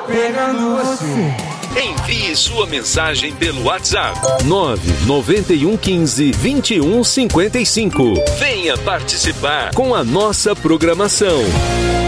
pegando você. Envie sua mensagem pelo WhatsApp 99115 2155. Venha participar com a nossa programação.